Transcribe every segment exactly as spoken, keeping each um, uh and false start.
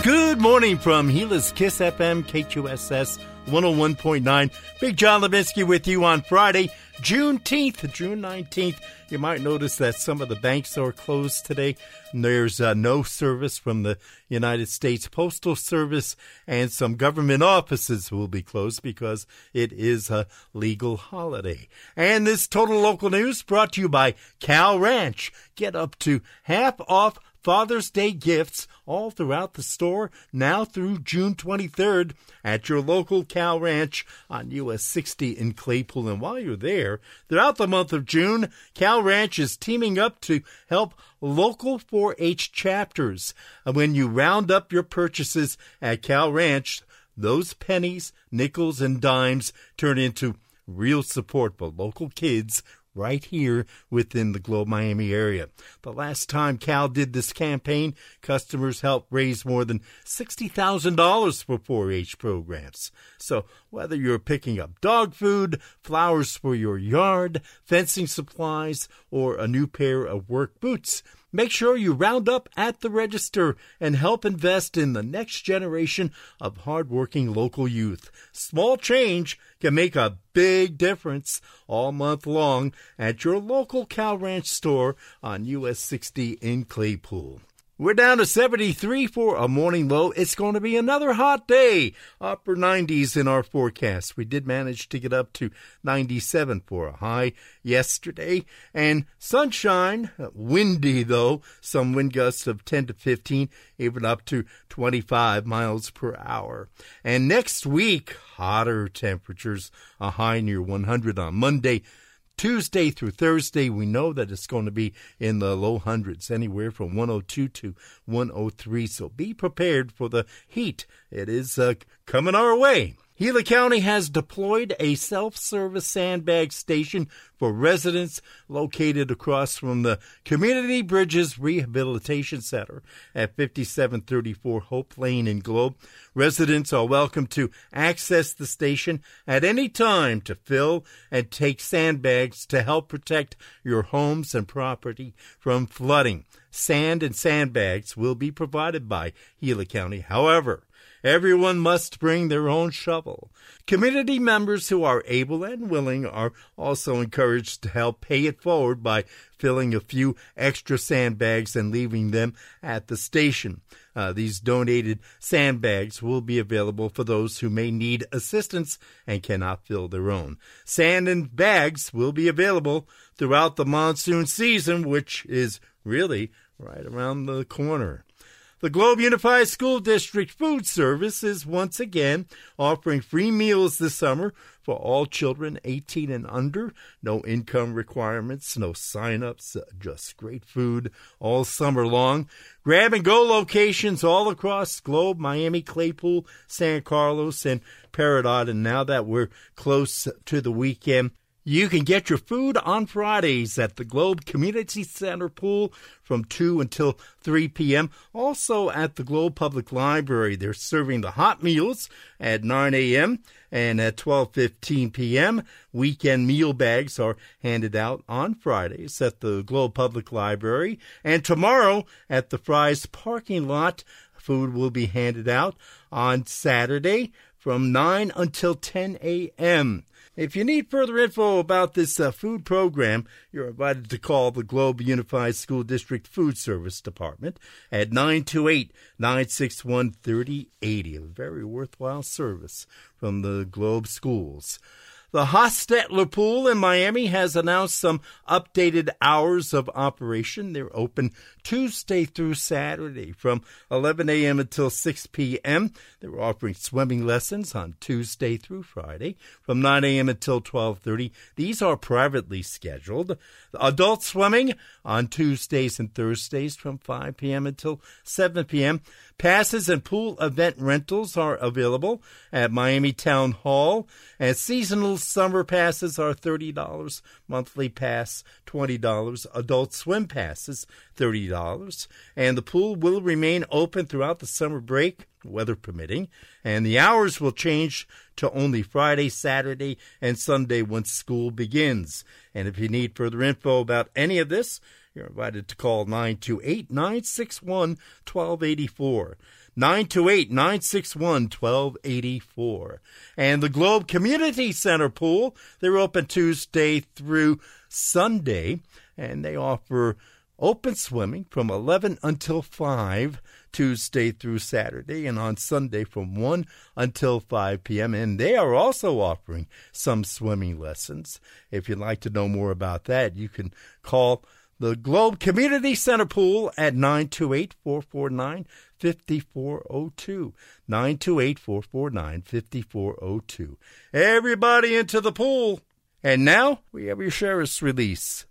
Good morning from Gila's Kiss F M, K Q S S one oh one point nine. Big John Levinsky with you on Friday, Juneteenth, June nineteenth. You might notice that some of the banks are closed today. There's uh, no service from the United States Postal Service, and some government offices will be closed because it is a legal holiday. And this Total Local News brought to you by Cal Ranch. Get up to half off Father's Day gifts all throughout the store now through June twenty-third at your local Cal Ranch on U S sixty in Claypool. And while you're there, throughout the month of June, Cal Ranch is teaming up to help local four H chapters. When you round up your purchases at Cal Ranch, those pennies, nickels, and dimes turn into real support for local kids right here within the Globe Miami area. The last time Cal did this campaign, customers helped raise more than sixty thousand dollars for four H programs. So whether you're picking up dog food, flowers for your yard, fencing supplies, or a new pair of work boots, make sure you round up at the register and help invest in the next generation of hardworking local youth. Small change can make a big difference all month long at your local Cal Ranch store on U S sixty in Claypool. We're down to seventy-three for a morning low. It's going to be another hot day. Upper nineties in our forecast. We did manage to get up to ninety-seven for a high yesterday. And sunshine, windy though. Some wind gusts of ten to fifteen, even up to twenty-five miles per hour. And next week, hotter temperatures. A high near one hundred on Monday. Tuesday through Thursday, we know that it's going to be in the low hundreds, anywhere from one oh two to one oh three. So be prepared for the heat. It is uh, coming our way. Gila County has deployed a self-service sandbag station for residents located across from the Community Bridges Rehabilitation Center at fifty-seven thirty-four Hope Lane in Globe. Residents are welcome to access the station at any time to fill and take sandbags to help protect your homes and property from flooding. Sand and sandbags will be provided by Gila County. However, everyone must bring their own shovel. Community members who are able and willing are also encouraged to help pay it forward by filling a few extra sandbags and leaving them at the station. Uh, these donated sandbags will be available for those who may need assistance and cannot fill their own. Sand and bags will be available throughout the monsoon season, which is really right around the corner. The Globe Unified School District Food Service is once again offering free meals this summer for all children eighteen and under. No income requirements, no sign-ups, just great food all summer long. Grab-and-go locations all across Globe, Miami, Claypool, San Carlos, and Peridot. And now that we're close to the weekend, you can get your food on Fridays at the Globe Community Center pool from two until three p.m. Also at the Globe Public Library, they're serving the hot meals at nine a.m. and at twelve fifteen p.m. Weekend meal bags are handed out on Fridays at the Globe Public Library. And tomorrow at the Fry's parking lot, food will be handed out on Saturday from nine until ten a.m. If you need further info about this uh, food program, you're invited to call the Globe Unified School District Food Service Department at nine two eight, nine six one, three oh eight oh. A very worthwhile service from the Globe schools. The Hostetler Pool in Miami has announced some updated hours of operation. They're open Tuesday through Saturday from eleven a.m. until six p.m. They're offering swimming lessons on Tuesday through Friday from nine a.m. until twelve thirty. These are privately scheduled. Adult swimming on Tuesdays and Thursdays from five p.m. until seven p.m. Passes and pool event rentals are available at Miami Town Hall, and seasonal summer passes are thirty dollars, monthly pass twenty dollars, adult swim passes thirty dollars, and the pool will remain open throughout the summer break, weather permitting, and the hours will change to only Friday, Saturday, and Sunday once school begins. And if you need further info about any of this, You're invited to call nine two eight, nine six one, one two eight four. nine two eight, nine six one, one two eight four. And the Globe Community Center Pool, they're open Tuesday through Sunday, and they offer open swimming from eleven until five, Tuesday through Saturday, and on Sunday from one until five p.m. And they are also offering some swimming lessons. If you'd like to know more about that, you can call the Globe Community Center Pool at nine two eight, four four nine, five four zero two. nine two eight, four four nine, five four zero two. Everybody into the pool. And now we have your sheriff's release.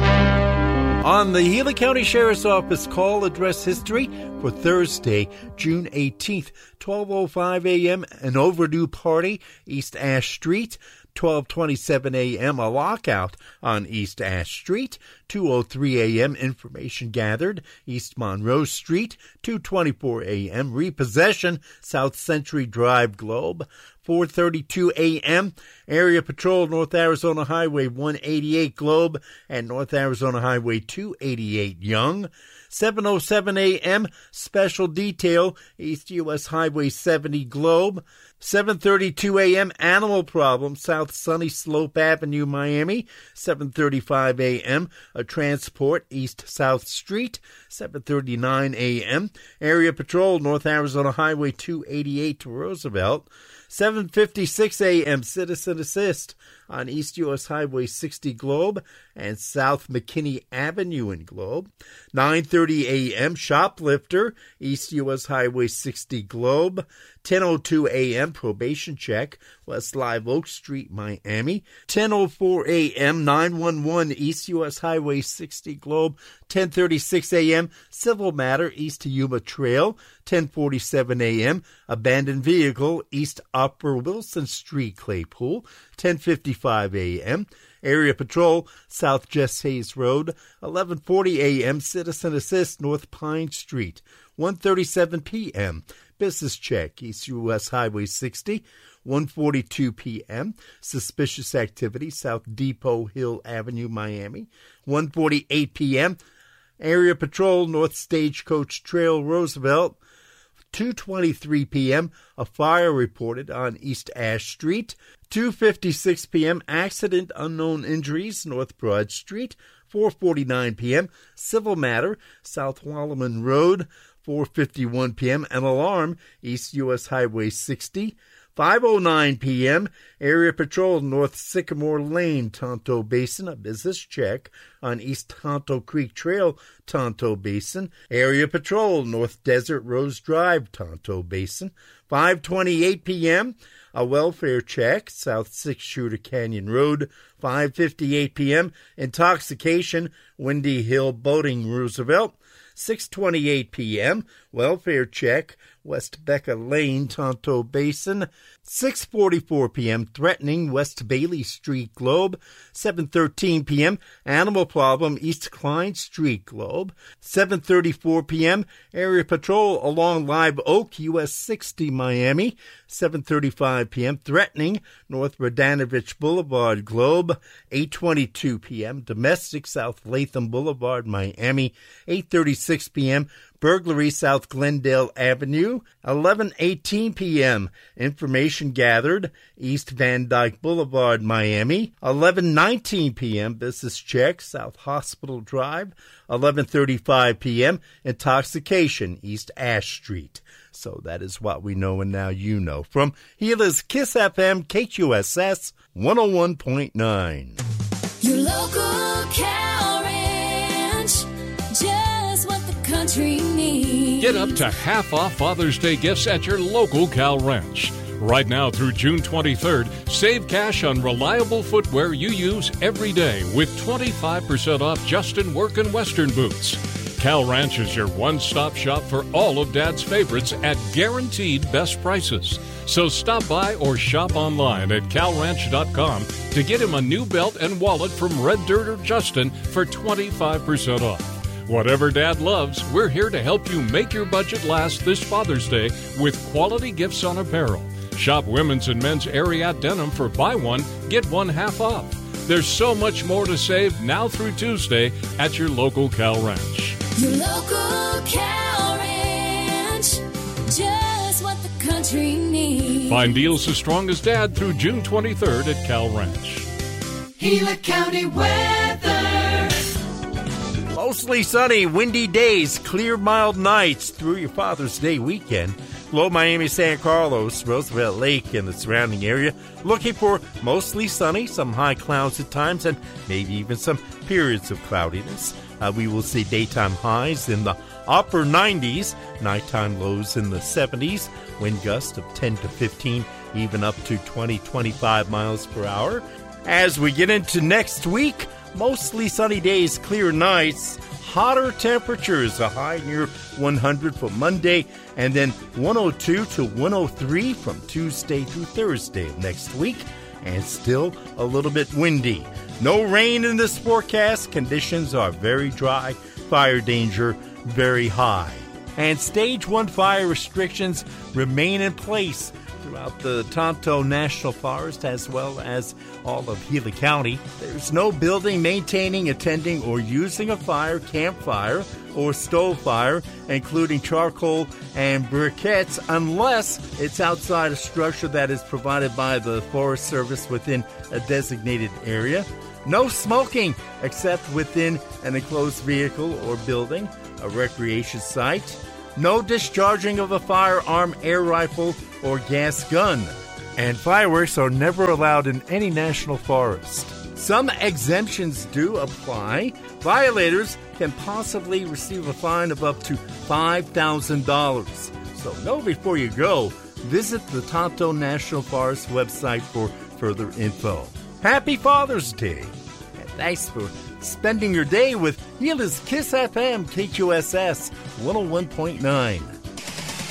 On the Gila County Sheriff's Office call address history for Thursday, June eighteenth, twelve oh five a.m., an overdue party, East Ash Street. twelve twenty-seven a.m., a lockout on East Ash Street. two oh three a.m., information gathered, East Monroe Street. two twenty-four a.m., repossession, South Century Drive, Globe. four thirty-two a.m., area patrol, North Arizona Highway one eighty-eight, Globe, and North Arizona Highway two eighty-eight, Young. seven oh seven a.m., special detail, East U S Highway seventy, Globe. seven thirty-two a.m., animal problem, South Sunny Slope Avenue, Miami. seven thirty-five a.m., a transport, East South Street. seven thirty-nine a.m., area patrol, North Arizona Highway two eighty-eight to Roosevelt. seven fifty-six a.m., citizen assist on East U S Highway sixty, Globe, and South McKinney Avenue in Globe. nine thirty a.m., shoplifter, East U S Highway sixty, Globe. ten oh two a.m., probation check, West Live Oak Street, Miami. ten oh four a.m., nine one one, East U S Highway sixty, Globe. ten thirty-six a.m., civil matter, East Yuma Trail. ten forty-seven a.m., abandoned vehicle, East Upper Wilson Street, Claypool. ten fifty-five a.m., area patrol, South Jess Hayes Road. eleven forty a.m., citizen assist, North Pine Street. one thirty-seven p.m., business check, East U S Highway sixty. one forty-two p.m., suspicious activity, South Depot Hill Avenue, Miami. one forty-eight p.m., area patrol, North Stagecoach Trail, Roosevelt. two twenty-three p.m., a fire reported on East Ash Street. two fifty-six p.m., accident, unknown injuries, North Broad Street. four forty-nine p.m., civil matter, South Wallaman Road. four fifty-one p.m., an alarm, East U S Highway sixty. five oh nine p.m., area patrol, North Sycamore Lane, Tonto Basin, a business check on East Tonto Creek Trail, Tonto Basin. Area patrol, North Desert Rose Drive, Tonto Basin. five twenty-eight p.m., a welfare check, South Six Shooter Canyon Road. five fifty-eight p.m., intoxication, Windy Hill Boating, Roosevelt. six twenty-eight p.m., welfare check, West Becca Lane, Tonto Basin. six forty-four p.m., threatening, West Bailey Street, Globe. seven thirteen p.m., animal problem, East Klein Street, Globe. seven thirty-four p.m., area patrol along Live Oak, U S sixty, Miami. seven thirty-five p.m., threatening, North Radanovich Boulevard, Globe. eight twenty-two p.m., domestic, South Latham Boulevard, Miami. eight thirty-six p.m., burglary, South Glendale Avenue. eleven eighteen p.m., information gathered, East Van Dyke Boulevard, Miami. eleven nineteen p.m., business check, South Hospital Drive. eleven thirty-five p.m., intoxication, East Ash Street. So that is what we know, and now you know. From Gila's Kiss F M, K Q S S one oh one point nine. Your local cow ranch, just what the country needs. Get up to half off Father's Day gifts at your local Cal Ranch. Right now through June twenty-third, save cash on reliable footwear you use every day with twenty-five percent off Justin Work and Western boots. Cal Ranch is your one-stop shop for all of Dad's favorites at guaranteed best prices. So stop by or shop online at cal ranch dot com to get him a new belt and wallet from Red Dirt or Justin for twenty-five percent off. Whatever Dad loves, we're here to help you make your budget last this Father's Day with quality gifts on apparel. Shop women's and men's Ariat denim for buy one, get one half off. There's so much more to save now through Tuesday at your local Cal Ranch. Your local Cal Ranch, just what the country needs. Find deals as strong as Dad through June twenty-third at Cal Ranch. Gila County weather. Mostly sunny, windy days, clear, mild nights through your Father's Day weekend. Below Miami, San Carlos, Roosevelt Lake, and the surrounding area. Looking for mostly sunny, some high clouds at times, and maybe even some periods of cloudiness. Uh, we will see daytime highs in the upper nineties, nighttime lows in the seventies, wind gusts of ten to fifteen, even up to twenty, twenty-five miles per hour. As we get into next week, mostly sunny days, clear nights, hotter temperatures, a high near one hundred for Monday, and then one oh two to one oh three from Tuesday through Thursday of next week, and still a little bit windy. No rain in this forecast. Conditions are very dry. Fire danger very high. And Stage one fire restrictions remain in place throughout the Tonto National Forest as well as all of Gila County. There's no building, maintaining, attending, or using a fire, campfire, or stove fire, including charcoal and briquettes, unless it's outside a structure that is provided by the Forest Service within a designated area. No smoking except within an enclosed vehicle or building, a recreation site. No discharging of a firearm, air rifle, or gas gun. And fireworks are never allowed in any national forest. Some exemptions do apply. Violators can possibly receive a fine of up to five thousand dollars. So know before you go. Visit the Tonto National Forest website for further info. Happy Father's Day. And thanks for spending your day with Gila's Kiss F M K Q S S one oh one point nine.